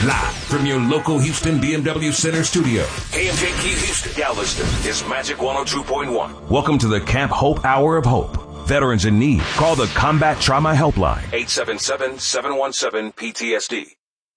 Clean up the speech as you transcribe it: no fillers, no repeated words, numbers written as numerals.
Live from your local Houston BMW Center studio. KMJQ Houston, Galveston is Magic 102.1. Welcome to the Camp Hope Hour of Hope. Veterans in need, call the Combat Trauma Helpline. 877-717-PTSD.